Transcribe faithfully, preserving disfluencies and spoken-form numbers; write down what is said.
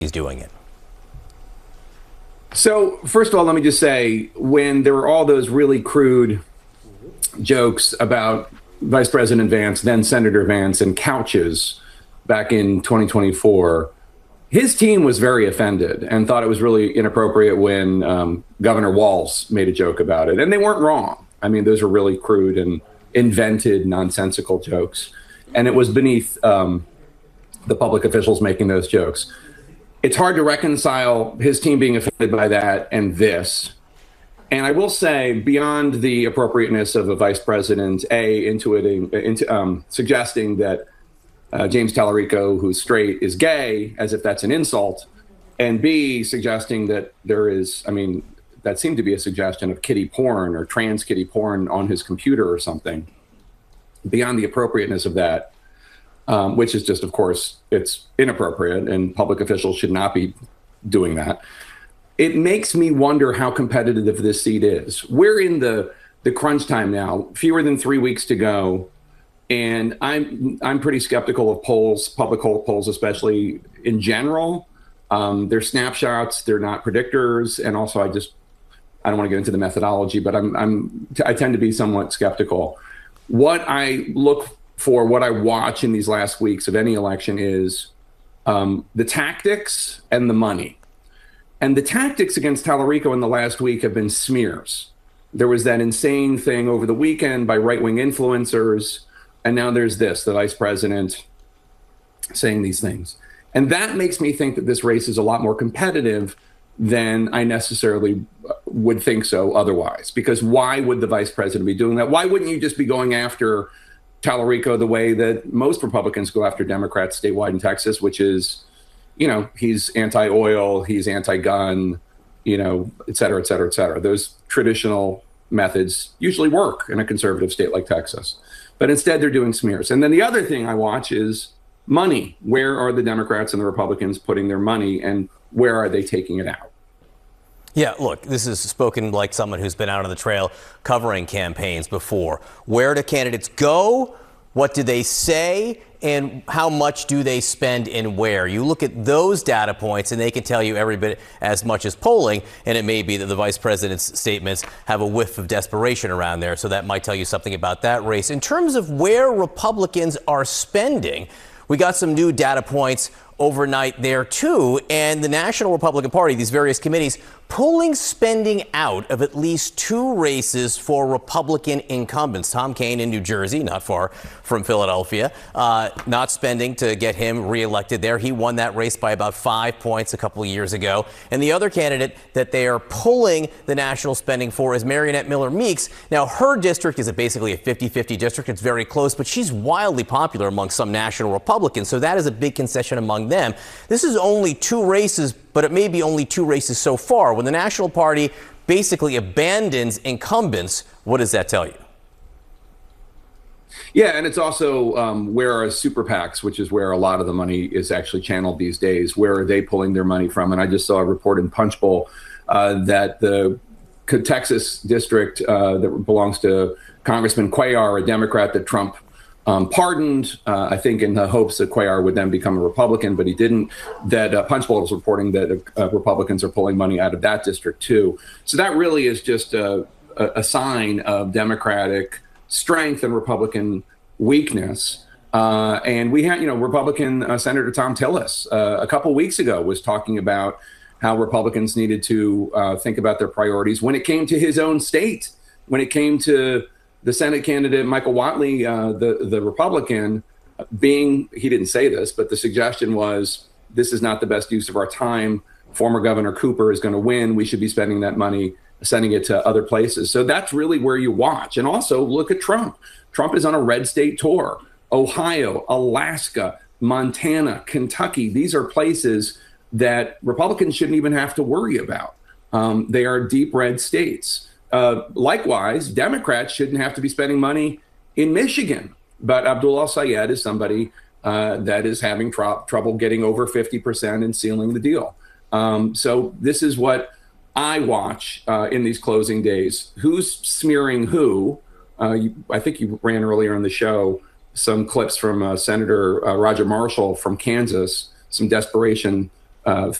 he's doing it? So, first of all, let me just say, when there were all those really crude jokes about Vice President Vance, then Senator Vance, and couches back in twenty twenty-four, his team was very offended and thought it was really inappropriate when um, Governor Walz made a joke about it. And they weren't wrong. I mean, those are really crude and invented, nonsensical jokes. And it was beneath um, the public officials making those jokes. It's hard to reconcile his team being offended by that and this. And I will say, beyond the appropriateness of a vice president, A, intuiting, into, um, suggesting that uh, James Tallarico, who's straight, is gay, as if that's an insult, and B, suggesting that there is, I mean, that seemed to be a suggestion of kiddie porn or trans kiddie porn on his computer or something. Beyond the appropriateness of that, um, which is just, of course, it's inappropriate and public officials should not be doing that. It makes me wonder how competitive this seat is. We're in the the crunch time now, fewer than three weeks to go. And I'm I'm pretty skeptical of polls, public polls, especially in general. Um, they're snapshots, they're not predictors. And also, I just, I don't want to get into the methodology, but I'm, I'm, I tend to be somewhat skeptical. What I look for, what I watch in these last weeks of any election is um, the tactics and the money. And the tactics against Tallarico in the last week have been smears. There was that insane thing over the weekend by right-wing influencers. And now there's this, the vice president saying these things. And that makes me think that this race is a lot more competitive than I necessarily would think so otherwise. Because why would the vice president be doing that? Why wouldn't you just be going after Tallarico the way that most Republicans go after Democrats statewide in Texas, which is, you know, he's anti-oil, he's anti-gun, you know, et cetera, et cetera, et cetera. Those traditional methods usually work in a conservative state like Texas. But instead, they're doing smears. And then the other thing I watch is money. Where are the Democrats and the Republicans putting their money, and where are they taking it out? Yeah, look, this is spoken like someone who's been out on the trail covering campaigns before. Where do candidates go? What do they say? And how much do they spend and where? You look at those data points and they can tell you every bit as much as polling. And it may be that the vice president's statements have a whiff of desperation around there. So that might tell you something about that race. In terms of where Republicans are spending, we got some new data points overnight there, too. And the National Republican Party, these various committees, pulling spending out of at least two races for Republican incumbents. Tom Kean in New Jersey, not far from Philadelphia, uh, not spending to get him reelected there. He won that race by about five points a couple of years ago. And the other candidate that they are pulling the national spending for is Mariannette Miller Meeks. Now, her district is a basically a fifty-fifty district. It's very close, but she's wildly popular among some national Republicans. So that is a big concession among them. This is only two races, but it may be only two races so far. When the National Party basically abandons incumbents, what does that tell you? Yeah, and it's also um, where are super PACs, which is where a lot of the money is actually channeled these days. Where are they pulling their money from? And I just saw a report in Punchbowl uh, that the Texas district uh, that belongs to Congressman Cuellar, a Democrat that Trump Um, pardoned, uh, I think in the hopes that Cuellar would then become a Republican, but he didn't, that uh, Punchbowl is reporting that uh, Republicans are pulling money out of that district, too. So that really is just a, a, a sign of Democratic strength and Republican weakness. Uh, and we had, you know, Republican uh, Senator Thom Tillis uh, a couple weeks ago was talking about how Republicans needed to uh, think about their priorities when it came to his own state, when it came to the Senate candidate, Michael Whatley, uh, the, the Republican, being, he didn't say this, but the suggestion was, this is not the best use of our time. Former Governor Cooper is going to win. We should be spending that money, sending it to other places. So that's really where you watch. And also look at Trump. Trump is on a red state tour. Ohio, Alaska, Montana, Kentucky. These are places that Republicans shouldn't even have to worry about. Um, they are deep red states. Uh, likewise, Democrats shouldn't have to be spending money in Michigan. But Abdul El-Sayed is somebody uh, that is having tr- trouble getting over fifty percent and sealing the deal. Um, so this is what I watch uh, in these closing days. Who's smearing who? Uh, you, I think you ran earlier in the show some clips from uh, Senator uh, Roger Marshall from Kansas, some desperation uh,